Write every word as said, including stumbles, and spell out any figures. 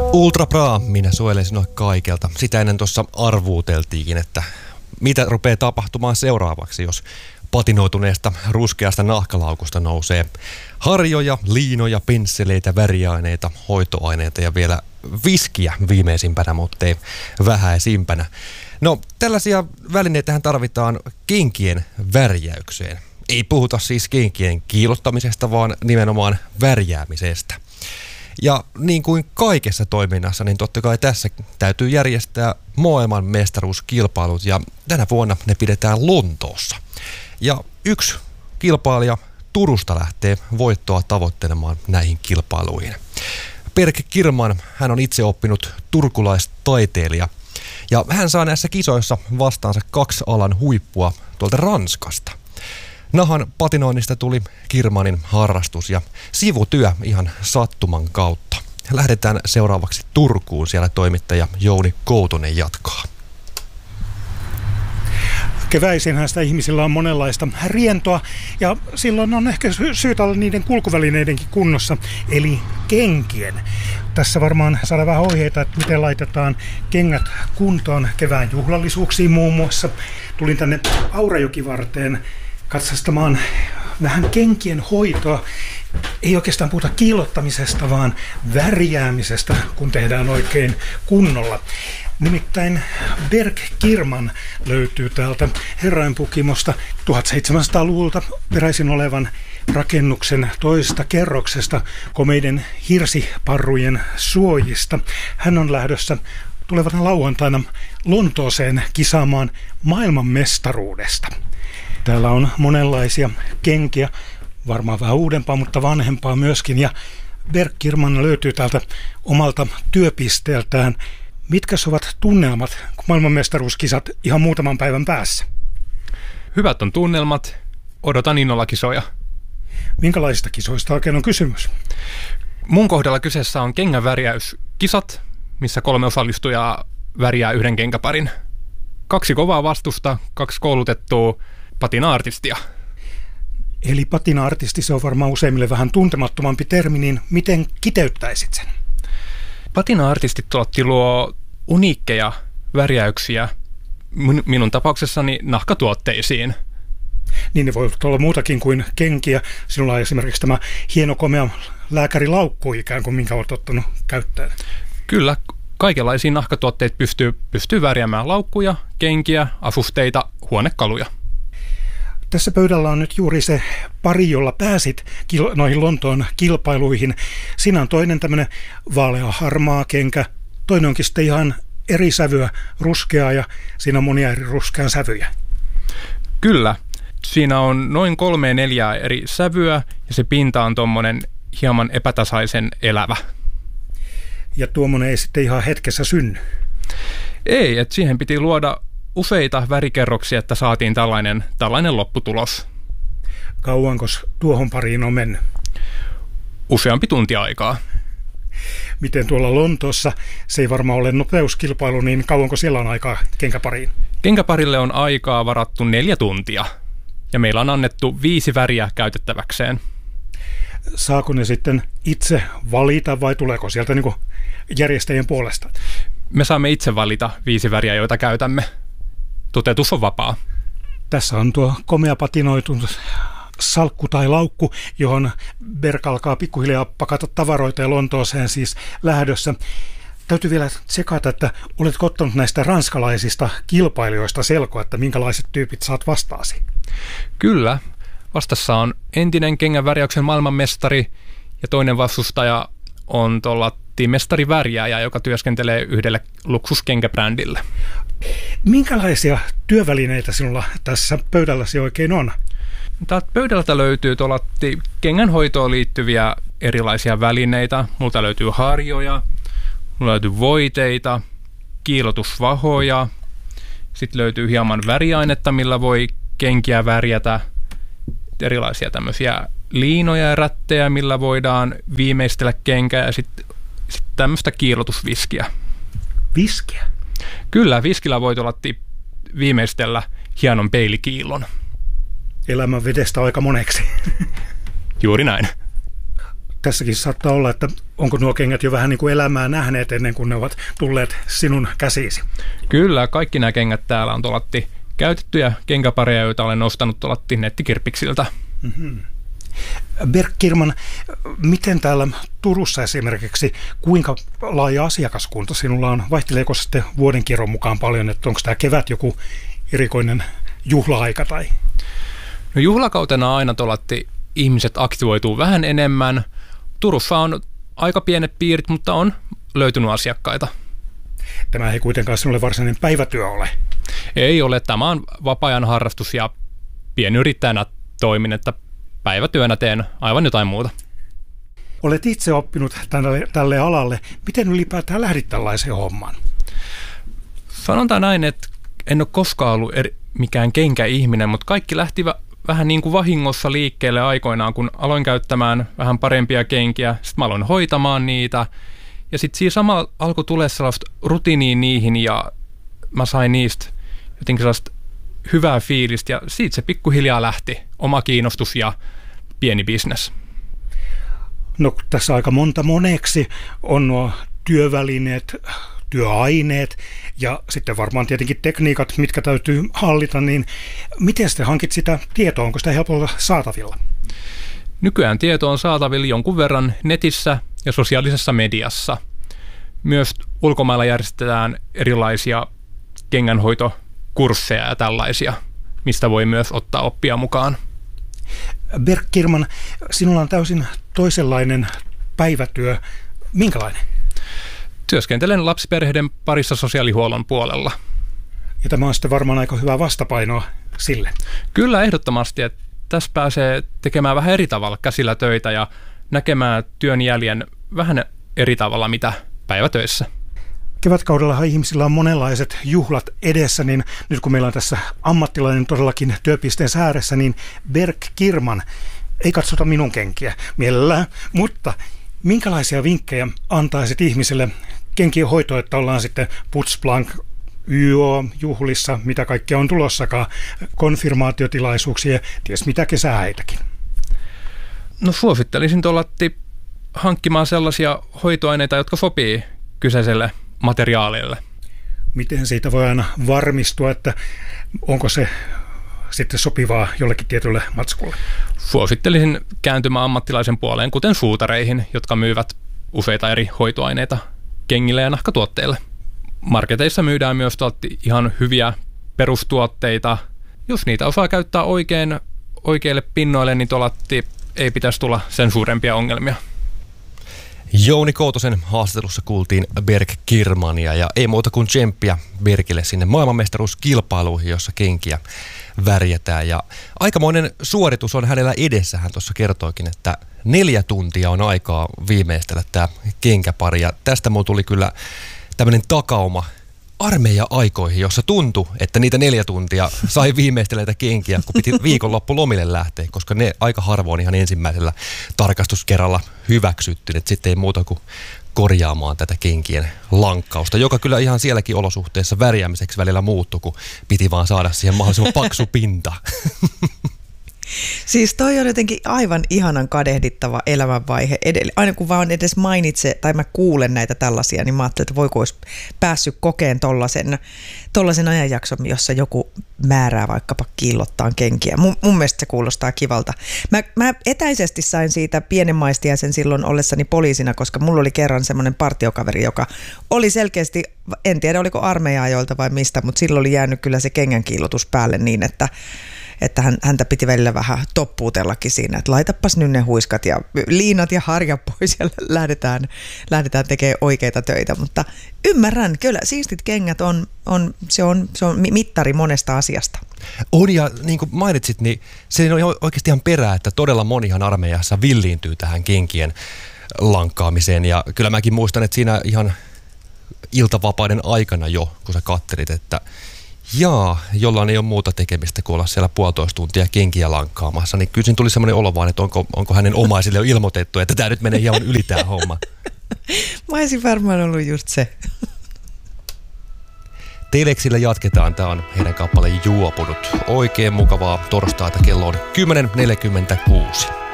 Ultra Bra, minä suojelen sinua kaikelta. Sitä ennen tuossa arvuuteltiinkin, että mitä rupeaa tapahtumaan seuraavaksi, jos patinoituneesta ruskeasta nahkalaukusta nousee harjoja, liinoja, pensseleitä, väriaineita, hoitoaineita ja vielä viskiä viimeisimpänä, mutta ei vähäisimpänä. No, tällaisia välineitähän tarvitaan kenkien värjäykseen. Ei puhuta siis kenkien kiilottamisesta, vaan nimenomaan värjäämisestä. Ja niin kuin kaikessa toiminnassa, niin totta kai tässä täytyy järjestää maailman mestaruuskilpailut ja tänä vuonna ne pidetään Lontoossa. Ja yksi kilpailija Turusta lähtee voittoa tavoittelemaan näihin kilpailuihin. Berg Kirman, hän on itse oppinut turkulaistaiteilija ja hän saa näissä kisoissa vastaansa kaksi alan huippua tuolta Ranskasta. Nahan patinoinnista tuli Kirmanin harrastus ja sivutyö ihan sattuman kautta. Lähdetään seuraavaksi Turkuun, siellä toimittaja Jouni Koutonen jatkaa. Keväisinhän sitä ihmisillä on monenlaista rientoa ja silloin on ehkä sy- syytä olla niiden kulkuvälineidenkin kunnossa, eli kenkien. Tässä varmaan saadaan vähän ohjeita, että miten laitetaan kengät kuntoon kevään juhlallisuuksiin muun muassa. Tulin tänne Aurajokivarteen katsastamaan vähän kenkien hoitoa. Ei oikeastaan puhuta kiillottamisesta, vaan värjäämisestä, kun tehdään oikein kunnolla. Nimittäin Berg Kirman löytyy täältä Herrainpukimosta tuhatseitsemänsataaluvulta peräisin olevan rakennuksen toisesta kerroksesta komeiden hirsiparrujen suojista. Hän on lähdössä tulevana lauantaina Lontooseen kisaamaan maailmanmestaruudesta. Täällä on monenlaisia kenkiä, varmaan vähän uudempaa, mutta vanhempaa myöskin. Ja Berg Kirman löytyy täältä omalta työpisteeltään. Mitkä ovat tunnelmat, kun maailmanmestaruuskisat ihan muutaman päivän päässä? Hyvät on tunnelmat. Odotan innolla kisoja. Minkälaisista kisoista oikein on kysymys? Mun kohdalla kyseessä on kengänvärjäyskisat, missä kolme osallistujaa värjää yhden kenkäparin. Kaksi kovaa vastusta, kaksi koulutettua patina-artistia. Eli patina-artisti, se on varmaan useimmille vähän tuntemattomampi termi, niin miten kiteyttäisit sen? Patina-artistit tuotti luo uniikkeja värjäyksiä minun tapauksessani nahkatuotteisiin. Niin ne voivat olla muutakin kuin kenkiä. Sinulla on esimerkiksi tämä hieno komea lääkärilaukku ikään kuin, minkä olet ottanut käyttöön. Kyllä, kaikenlaisia nahkatuotteita pystyy, pystyy värjäämään laukkuja, kenkiä, asusteita, huonekaluja. Tässä pöydällä on nyt juuri se pari, jolla pääsit kil- noihin Lontoon kilpailuihin. Siinä on toinen tämmöinen vaalea harmaa kenkä, toinen onkin sitten ihan eri sävyä, ruskeaa, ja siinä on monia eri ruskean sävyjä. Kyllä, siinä on noin kolme neljää eri sävyä ja se pinta on tuommoinen hieman epätasaisen elävä. Ja tuommoinen ei sitten ihan hetkessä synny? Ei, että siihen piti luoda useita värikerroksia, että saatiin tällainen, tällainen lopputulos. Kauankos tuohon pariin on mennyt? Useampi tunti aikaa. Miten tuolla Lontoossa, se ei varmaan ole nopeuskilpailu, niin kauanko siellä on aikaa kenkäpariin? Kenkäparille on aikaa varattu neljä tuntia ja meillä on annettu viisi väriä käytettäväkseen. Saako ne sitten itse valita vai tuleeko sieltä niin kuin järjestäjien puolesta? Me saamme itse valita viisi väriä, joita käytämme. Toteutus on vapaa. Tässä on tuo komea patinoitunut salkku tai laukku, johon Berg alkaa pikkuhiljaa pakata tavaroita ja Lontooseen siis lähdössä. Täytyy vielä tsekata, että oletko ottanut näistä ranskalaisista kilpailijoista selkoa, että minkälaiset tyypit saat vastaasi? Kyllä. Vastassa on entinen kengänvärjäyksen maailmanmestari ja toinen vastustaja on tuolla mestarivärjääjä, joka työskentelee yhdelle luksuskenkäbrändille. Minkälaisia työvälineitä sinulla tässä pöydälläsi oikein on? Täältä pöydältä löytyy tuolla kengänhoitoon liittyviä erilaisia välineitä. Multa löytyy harjoja, mulla löytyy voiteita, kiilotusvahoja. Sitten löytyy hieman väriainetta, millä voi kenkiä värjätä. Erilaisia tämmöisiä liinoja ja rättejä, millä voidaan viimeistellä kenkää ja sitten sit tämmöistä kiilotusviskiä. Viskiä? Kyllä, viskillä voi tuolla viimeistellä hienon peilikiillon. Elämän vedestä aika moneksi. Juuri näin. Tässäkin saattaa olla, että onko nuo kengät jo vähän niin kuin elämää nähneet ennen kuin ne ovat tulleet sinun käsiisi? Kyllä, kaikki nämä kengät täällä on tuolatti käytettyjä kenkäpareja, joita olen ostanut tuolatti nettikirppiksiltä. Mm-hmm. Berg Kirman, miten täällä Turussa esimerkiksi, kuinka laaja asiakaskunta sinulla on? Vaihteleeko se sitten vuodenkierron mukaan paljon, että onko tämä kevät joku erikoinen juhla-aika? Tai? No juhlakautena aina tuolatti ihmiset aktivoituu vähän enemmän. Turussa on aika pienet piirit, mutta on löytynyt asiakkaita. Tämä ei kuitenkaan sinulle varsinainen päivätyö ole. Ei ole. Tämä on vapaa-ajan harrastus ja pienyrittäjänä toimin, että päivätyönä teen aivan jotain muuta. Olet itse oppinut tälle, tälle alalle. Miten ylipäätään lähdit tällaiseen hommaan? Sanotaan näin, että en ole koskaan ollut eri, mikään kenkäihminen, mutta kaikki lähti vä, vähän niin kuin vahingossa liikkeelle aikoinaan, kun aloin käyttämään vähän parempia kenkiä. Sitten mä aloin hoitamaan niitä. Ja sitten siinä samalla alkoi tulla sellaista rutiiniä niihin ja mä sain niistä jotenkin sellaista hyvää fiilistä ja siitä se pikkuhiljaa lähti. Oma kiinnostus ja pieni bisnes. No tässä aika monta moneksi on nuo työvälineet, työaineet ja sitten varmaan tietenkin tekniikat, mitkä täytyy hallita, niin miten sitten hankit sitä tietoa? Onko sitä helpolla saatavilla? Nykyään tieto on saatavilla jonkun verran netissä ja sosiaalisessa mediassa. Myös ulkomailla järjestetään erilaisia kengänhoitokursseja ja tällaisia, mistä voi myös ottaa oppia mukaan. Berg Kirman, sinulla on täysin toisenlainen päivätyö. Minkälainen? Työskentelen lapsiperheiden parissa sosiaalihuollon puolella. Ja tämä on sitten varmaan aika hyvä vastapainoa sille. Kyllä, ehdottomasti. Että tässä pääsee tekemään vähän eri tavalla käsillä töitä ja näkemään työn jäljen vähän eri tavalla mitä päivätöissä. Kevätkaudellahan ihmisillä on monenlaiset juhlat edessä, niin nyt kun meillä on tässä ammattilainen todellakin työpisteen ääressä, niin Berg Kirman, ei katsota minun kenkiä mielellään, mutta minkälaisia vinkkejä antaisit ihmisille kenkien hoitoon, että ollaan sitten Putzplank, Y O-juhlissa, mitä kaikkea on tulossakaan, konfirmaatiotilaisuuksia, ties mitä kesähäitäkin? No suosittelisin tuollatti hankkimaan sellaisia hoitoaineita, jotka sopii kyseiselle materiaalille. Miten siitä voi aina varmistua, että onko se sitten sopivaa jollekin tietylle matskulle? Suosittelisin kääntymään ammattilaisen puoleen, kuten suutareihin, jotka myyvät useita eri hoitoaineita kengille ja nahkatuotteille. Marketeissa myydään myös ihan hyviä perustuotteita. Jos niitä osaa käyttää oikein, oikeille pinnoille, niin tuollatti ei pitäisi tulla sen suurempia ongelmia. Jouni Koutosen haastattelussa kuultiin Berg Kirmania ja ei muuta kuin tsemppiä Bergille sinne maailmanmestaruuskilpailuihin, jossa kenkiä värjätään. Ja aikamoinen suoritus on hänellä edessä. Hän tuossa kertoikin, että neljä tuntia on aikaa viimeistellä tämä kenkäpari. Ja tästä mulla tuli kyllä tämmöinen takauma armeija-aikoihin, jossa tuntui, että niitä neljä tuntia sai viimeistellä kenkiä, kun piti viikonloppu lomille lähteä, koska ne aika harvoin ihan ensimmäisellä tarkastuskerralla hyväksytty, että sitten ei muuta kuin korjaamaan tätä kenkien lankkausta, joka kyllä ihan sielläkin olosuhteessa värjäämiseksi välillä muuttui, kun piti vaan saada siihen mahdollisimman paksu pinta. Siis toi on jotenkin aivan ihanan kadehdittava elämänvaihe. Edellä, aina kun vaan edes mainitse tai mä kuulen näitä tällaisia, niin mä ajattelin, että voiko olisi päässyt kokeen tollasen, tollasen ajanjakson, jossa joku määrää vaikkapa kiillottaan kenkiä. Mun, mun mielestä se kuulostaa kivalta. Mä, mä etäisesti sain siitä pienen maistiaisen silloin ollessani poliisina, koska mulla oli kerran semmoinen partiokaveri, joka oli selkeästi, en tiedä oliko armeija-ajoilta vai mistä, mutta silloin oli jäänyt kyllä se kengän kiillotus päälle niin, että että häntä piti välillä vähän toppuutellakin siinä, että laitapas nyt ne huiskat ja liinat ja harja pois ja lähdetään, lähdetään tekemään oikeita töitä, mutta ymmärrän, kyllä siistit kengät on, on, se on, se on mittari monesta asiasta. On ja niin kuin mainitsit, niin se on oikeasti ihan perää, että todella monihan armeijassa villiintyy tähän kenkien lankkaamiseen ja kyllä mäkin muistan, että siinä ihan iltavapaiden aikana jo, kun sä kattelit, että jaa, jollain ei ole muuta tekemistä kuin olla siellä puolitoista tuntia kenkiä lankkaamassa, niin kyllä siinä tuli semmoinen olo vaan, että onko, onko hänen omaisille jo ilmoitettu, että tämä nyt menee hieman yli tämä homma. Mä olisin varmaan ollut just se. Teleksillä jatketaan, tämä on heidän kappaleen Juopunut. Oikein mukavaa torstaita, kello on kymmenen neljäkymmentäkuusi.